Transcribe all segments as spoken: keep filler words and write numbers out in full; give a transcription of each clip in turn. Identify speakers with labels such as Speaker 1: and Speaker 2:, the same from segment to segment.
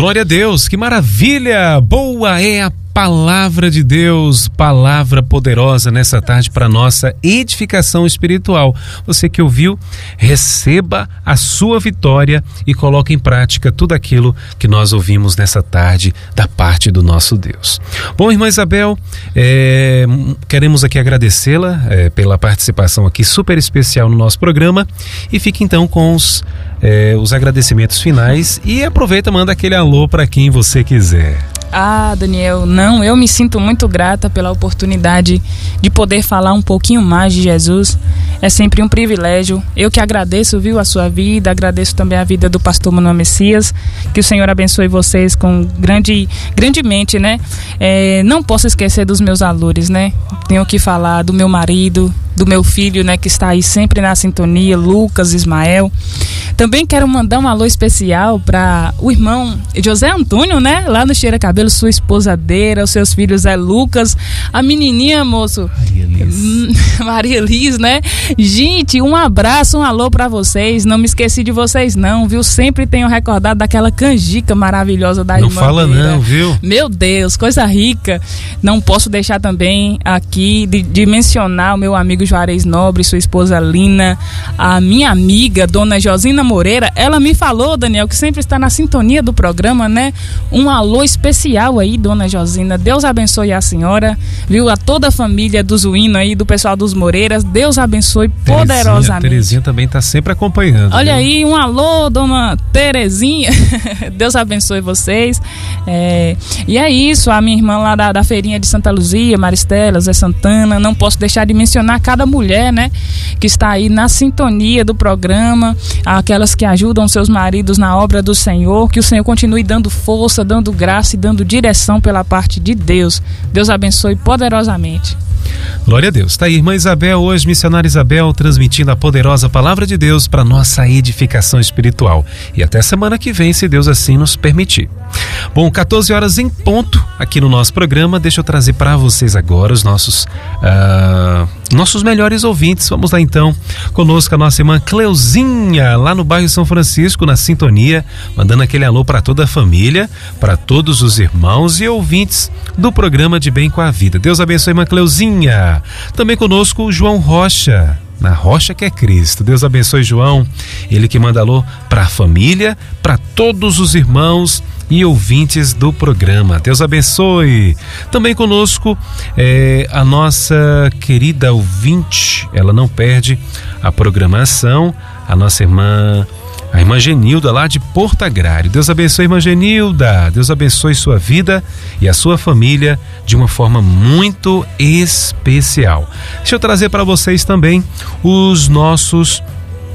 Speaker 1: Glória a Deus, que maravilha! Boa é a palavra de Deus, palavra poderosa nessa tarde para nossa edificação espiritual. Você que ouviu, receba a sua vitória e coloque em prática tudo aquilo que nós ouvimos nessa tarde da parte do nosso Deus. Bom, irmã Isabel, é, queremos aqui agradecê-la é, pela participação aqui super especial no nosso programa e fique então com os, é, os agradecimentos finais e aproveita, manda aquele alô para quem você quiser.
Speaker 2: Ah, Daniel, não, eu me sinto muito grata pela oportunidade de poder falar um pouquinho mais de Jesus. É sempre um privilégio. Eu que agradeço, viu, a sua vida, agradeço também a vida do pastor Manuel Messias. Que o Senhor abençoe vocês com grande, grandemente, né? É, não posso esquecer dos meus valores, né? Tenho que falar do meu marido, do meu filho, né, que está aí sempre na sintonia, Lucas Ismael. Também quero mandar um alô especial para o irmão José Antônio, né, lá no Cheira Cabelo, sua esposa Deira, os seus filhos é Lucas, a menininha, moço, Maria Liz, Maria Liz, né? Gente, um abraço, um alô para vocês, não me esqueci de vocês não, viu? Sempre tenho recordado daquela canjica maravilhosa da
Speaker 1: não
Speaker 2: irmã
Speaker 1: fala
Speaker 2: Deira.
Speaker 1: Não, viu?
Speaker 2: Meu Deus, coisa rica. Não posso deixar também aqui de, de mencionar o meu amigo Juarez Nobre, sua esposa Lina, a minha amiga, dona Josina Moreira. Ela me falou, Daniel, que sempre está na sintonia do programa, né? Um alô especial aí, dona Josina. Deus abençoe a senhora, viu? A toda a família do Zuíno aí, do pessoal dos Moreiras. Deus abençoe poderosamente.
Speaker 1: Terezinha também está sempre acompanhando.
Speaker 2: Olha,
Speaker 1: viu?
Speaker 2: Aí, um alô, dona Terezinha. Deus abençoe vocês. É... E é isso, a minha irmã lá da, da feirinha de Santa Luzia, Maristela, Zé Santana. Não posso deixar de mencionar cada mulher, né, que está aí na sintonia do programa, aquelas que ajudam seus maridos na obra do Senhor, que o Senhor continue dando força, dando graça e dando direção pela parte de Deus. Deus abençoe poderosamente.
Speaker 1: Glória a Deus. Está aí, irmã Isabel, hoje, missionária Isabel, transmitindo a poderosa palavra de Deus para nossa edificação espiritual. E até semana que vem, se Deus assim nos permitir. Bom, quatorze horas em ponto aqui no nosso programa. Deixa eu trazer para vocês agora os nossos uh, nossos melhores ouvintes. Vamos lá então, conosco a nossa irmã Cleuzinha, lá no bairro São Francisco, na sintonia, mandando aquele alô para toda a família, para todos os irmãos e ouvintes do programa De Bem com a Vida. Deus abençoe, irmã Cleuzinha. Também conosco o João Rocha, na Rocha que é Cristo. Deus abençoe, João, ele que manda alô para a família, para todos os irmãos e ouvintes do programa. Deus abençoe. Também conosco é, a nossa querida ouvinte, ela não perde a programação, a nossa irmã, a irmã Genilda, lá de Porto Agrário. Deus abençoe, irmã Genilda. Deus abençoe sua vida e a sua família de uma forma muito especial. Deixa eu trazer para vocês também os nossos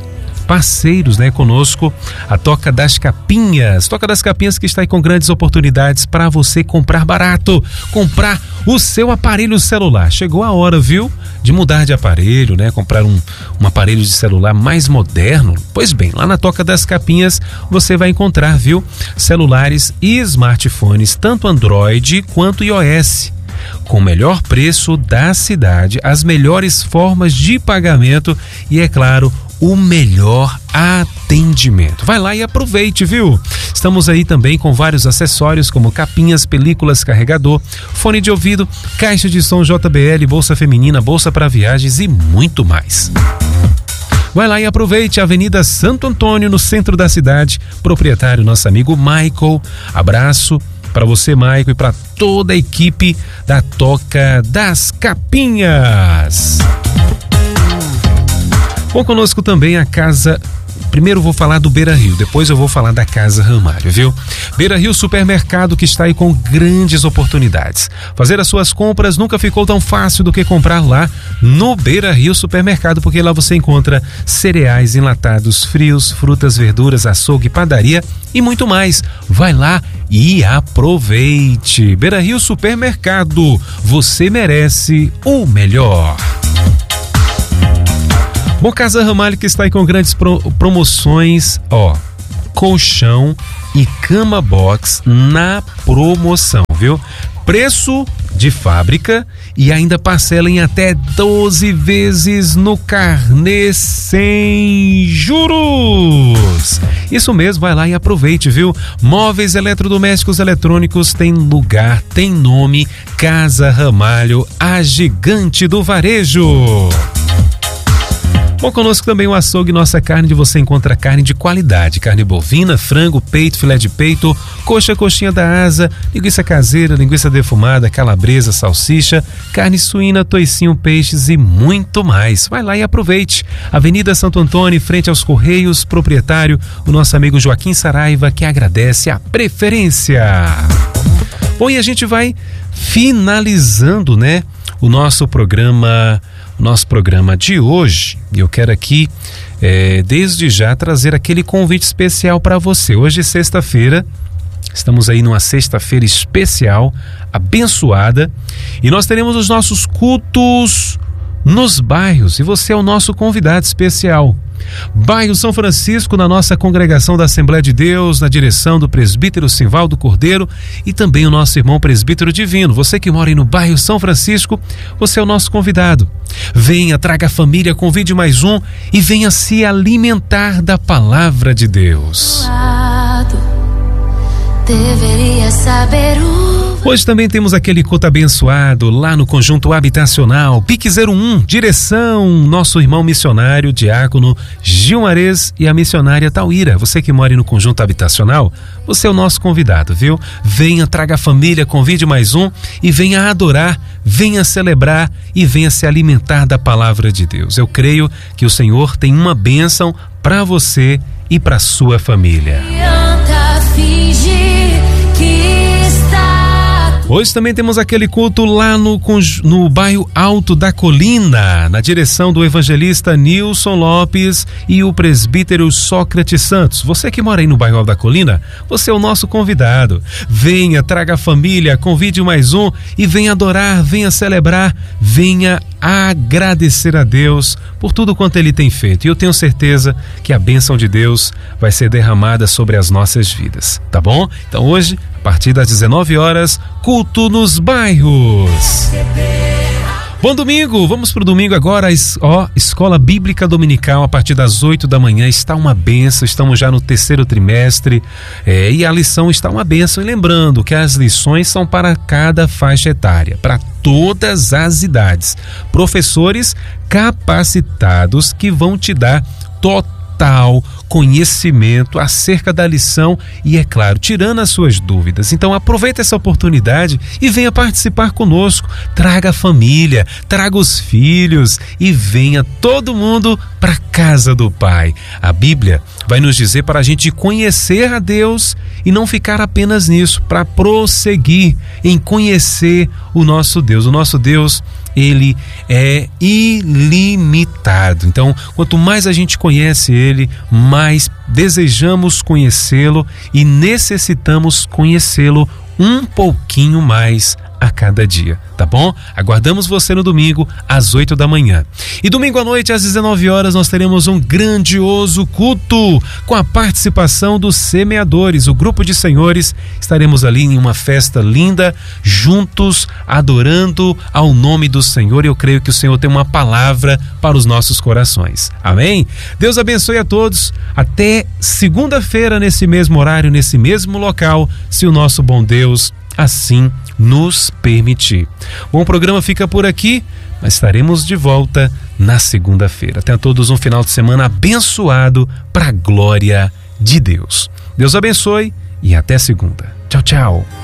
Speaker 1: parceiros, né, conosco, a Toca das Capinhas. Toca das Capinhas que está aí com grandes oportunidades para você comprar barato, comprar o seu aparelho celular. Chegou a hora, viu, de mudar de aparelho, né, comprar um, um aparelho de celular mais moderno. Pois bem, lá na Toca das Capinhas você vai encontrar, viu, celulares e smartphones, tanto Android quanto iOS, com o melhor preço da cidade, as melhores formas de pagamento e, é claro, o melhor atendimento. Vai lá e aproveite, viu? Estamos aí também com vários acessórios como capinhas, películas, carregador, fone de ouvido, caixa de som J B L, bolsa feminina, bolsa para viagens e muito mais. Vai lá e aproveite a Avenida Santo Antônio, no centro da cidade. Proprietário, nosso amigo Michael. Abraço para você, Michael, e para toda a equipe da Toca das Capinhas. Bom, conosco também a casa... Primeiro eu vou falar do Beira Rio, depois eu vou falar da Casa Ramalho, viu? Beira Rio Supermercado, que está aí com grandes oportunidades. Fazer as suas compras nunca ficou tão fácil do que comprar lá no Beira Rio Supermercado, porque lá você encontra cereais enlatados, frios, frutas, verduras, açougue, padaria e muito mais. Vai lá e aproveite. Beira Rio Supermercado, você merece o melhor. Bom, Casa Ramalho que está aí com grandes pro, promoções, ó, colchão e cama box na promoção, viu? Preço de fábrica e ainda parcela em até doze vezes no carnê sem juros. Isso mesmo, vai lá e aproveite, viu? Móveis eletrodomésticos eletrônicos tem lugar, tem nome, Casa Ramalho, a gigante do varejo. Bom, conosco também o Açougue Nossa Carne, de você encontra carne de qualidade, carne bovina, frango, peito, filé de peito, coxa, coxinha da asa, linguiça caseira, linguiça defumada, calabresa, salsicha, carne suína, toicinho, peixes e muito mais. Vai lá e aproveite. Avenida Santo Antônio, frente aos Correios, proprietário, o nosso amigo Joaquim Saraiva, que agradece a preferência. Bom, e a gente vai finalizando, né, o nosso programa nosso programa de hoje. E eu quero aqui, é, desde já, trazer aquele convite especial para você. Hoje é sexta-feira, estamos aí numa sexta-feira especial, abençoada, e nós teremos os nossos cultos nos bairros, e você é o nosso convidado especial. Bairro São Francisco, na nossa congregação da Assembleia de Deus, na direção do presbítero Simvaldo Cordeiro e também o nosso irmão presbítero divino. Você que mora aí no bairro São Francisco, você é o nosso convidado. Venha, traga a família, convide mais um e venha se alimentar da palavra de Deus. Deveria saber o... Hoje também temos aquele culto abençoado lá no Conjunto Habitacional, P I C zero um, direção, nosso irmão missionário, diácono Gilmares e a missionária Tauíra. Você que mora no Conjunto Habitacional, você é o nosso convidado, viu? Venha, traga a família, convide mais um e venha adorar, venha celebrar e venha se alimentar da palavra de Deus. Eu creio que o Senhor tem uma bênção para você e para sua família. Hoje também temos aquele culto lá no, no bairro Alto da Colina, na direção do evangelista Nilson Lopes e o presbítero Sócrates Santos. Você que mora aí no bairro Alto da Colina, você é o nosso convidado. Venha, traga a família, convide mais um e venha adorar, venha celebrar, venha agradecer a Deus por tudo quanto Ele tem feito. E eu tenho certeza que a bênção de Deus vai ser derramada sobre as nossas vidas, tá bom? Então hoje, a partir das dezenove horas, culto nos bairros. Bom domingo, vamos pro domingo agora, ó, Escola Bíblica Dominical a partir das oito da manhã, está uma bênção, estamos já no terceiro trimestre é, e a lição está uma bênção, e lembrando que as lições são para cada faixa etária, para todas as idades, professores capacitados que vão te dar total conhecimento acerca da lição e, é claro, tirando as suas dúvidas. Então aproveita essa oportunidade e venha participar conosco, traga a família, traga os filhos e venha todo mundo para a casa do Pai. A Bíblia vai nos dizer para a gente conhecer a Deus e não ficar apenas nisso, para prosseguir em conhecer o nosso Deus. O nosso Deus, Ele é ilimitado. Então, quanto mais a gente conhece Ele, mais desejamos conhecê-lo e necessitamos conhecê-lo um pouquinho mais a cada dia, tá bom? Aguardamos você no domingo às oito da manhã. E domingo à noite às dezenove horas nós teremos um grandioso culto com a participação dos semeadores, o grupo de senhores. Estaremos ali em uma festa linda, juntos, adorando ao nome do Senhor, e eu creio que o Senhor tem uma palavra para os nossos corações. Amém? Deus abençoe a todos. Até segunda-feira nesse mesmo horário, nesse mesmo local, se o nosso bom Deus assim nos permitir. Bom, o programa fica por aqui, mas estaremos de volta na segunda-feira. Tenha todos um final de semana abençoado para a glória de Deus. Deus abençoe e até segunda. Tchau, tchau.